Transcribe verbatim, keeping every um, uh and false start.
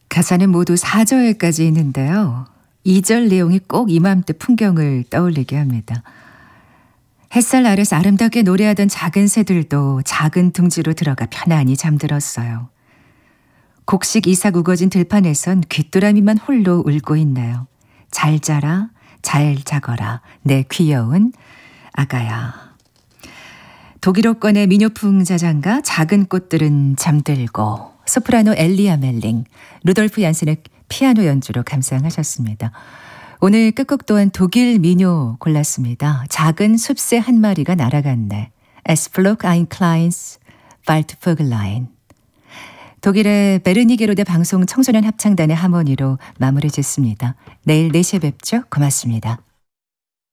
가사는 모두 사 절까지 있는데요. 이 절 내용이 꼭 이맘때 풍경을 떠올리게 합니다. 햇살 아래서 아름답게 노래하던 작은 새들도 작은 둥지로 들어가 편안히 잠들었어요. 곡식 이삭 우거진 들판에선 귀뚜라미만 홀로 울고 있네요. 잘 자라, 잘 자거라, 내 귀여운 아가야. 독일어권의 민요풍 자장가 작은 꽃들은 잠들고, 소프라노 엘리아 멜링, 루돌프 얀센의 피아노 연주로 감상하셨습니다. 오늘 끝곡 또한 독일 민요 골랐습니다. 작은 숲새 한 마리가 날아갔네. Es flog ein kleines Waldvögelein. 독일의 베르니게로대 방송 청소년 합창단의 하모니로 마무리 짓습니다. 내일 네 시에 뵙죠. 고맙습니다.